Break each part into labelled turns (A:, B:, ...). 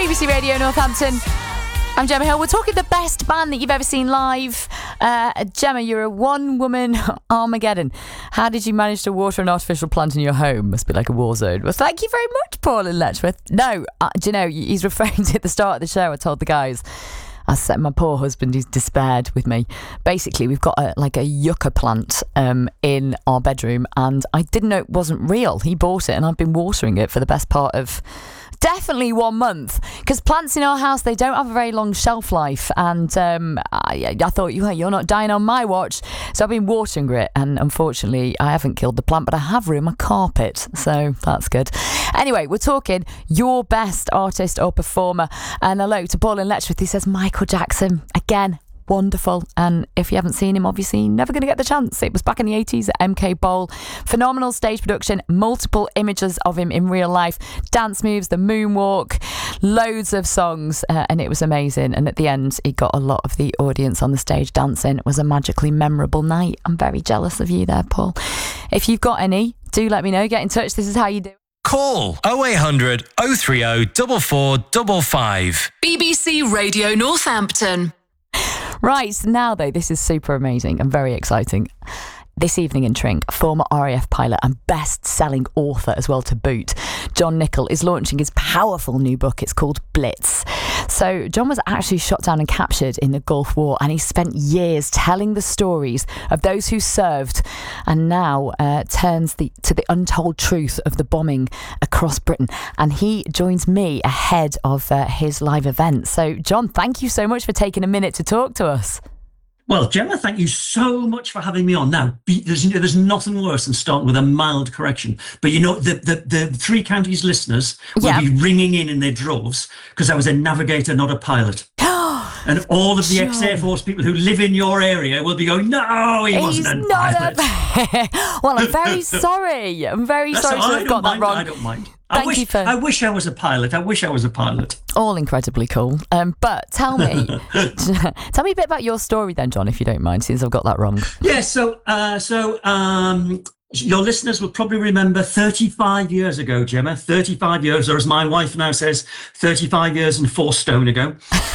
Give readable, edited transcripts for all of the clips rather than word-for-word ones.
A: BBC Radio Northampton. I'm Gemma Hill. We're talking the best band that you've ever seen live. Gemma, you're a one-woman Armageddon. How did you manage to water an artificial plant in your home? Must be like a war zone. Well, thank you very much, Paul in Letchworth. No, do you know, he's referring to at the start of the show. I told the guys, I said, my poor husband, he's despaired with me. Basically, we've got a yucca plant in our bedroom, and I didn't know it wasn't real. He bought it, and I've been watering it for the best part of definitely 1 month, because plants in our house, they don't have a very long shelf life, and I thought, you're not dying on my watch, so I've been watering it, and unfortunately I haven't killed the plant, but I have ruined my carpet, so that's good. Anyway, we're talking your best artist or performer, and hello to Paul in Letchworth. He says Michael Jackson again. Wonderful, and if you haven't seen him, obviously never going to get the chance. It was back in the 80s at MK Bowl. Phenomenal stage production, multiple images of him in real life, dance moves, the moonwalk, loads of songs, and it was amazing. And at the end, he got a lot of the audience on the stage dancing. It was a magically memorable night. I'm very jealous of you there, Paul. If you've got any, do let me know. Get in touch. This is how you do.
B: Call 0800 030 4455.
C: BBC Radio Northampton.
A: Right, now though, this is super amazing and very exciting. This evening in Trink, former RAF pilot and best-selling author as well to boot, John Nichol is launching his powerful new book. It's called Blitz. So John was actually shot down and captured in the Gulf War, and he spent years telling the stories of those who served, and now turns to the untold truth of the bombing across Britain. And he joins me ahead of his live event. So John, thank you so much for taking a minute to talk to us.
D: Well, Gemma, thank you so much for having me on. Now, there's nothing worse than starting with a mild correction. But the Three Counties listeners will be ringing in their droves because I was a navigator, not a pilot. And all of the ex-Air Force people who live in your area will be going, no, he wasn't a pilot.
A: Well, I'm very sorry. I'm very sorry to have got that wrong.
D: I don't mind.
A: I
D: wish I was a pilot.
A: All incredibly cool. But tell me a bit about your story then, John, if you don't mind, since I've got that wrong.
D: Yeah, so your listeners will probably remember 35 years ago, Gemma, 35 years, or as my wife now says, 35 years and 4 stone ago.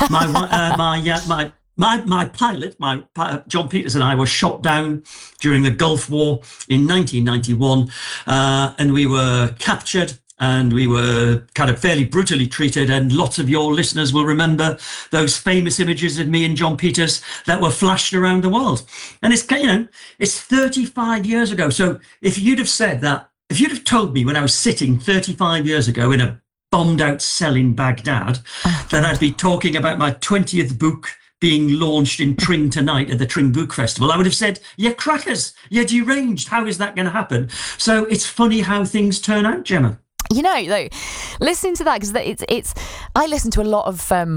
D: My pilot, John Peters, and I were shot down during the Gulf War in 1991, and we were captured. And we were kind of fairly brutally treated, and lots of your listeners will remember those famous images of me and John Peters that were flashed around the world. And it's 35 years ago. So if you'd have told me when I was sitting 35 years ago in a bombed out cell in Baghdad that I'd be talking about my 20th book being launched in Tring tonight at the Tring Book Festival, I would have said, you're crackers, you're deranged. How is that going to happen? So it's funny how things turn out, Gemma.
A: You know, though, listening to that, because I listen to a lot of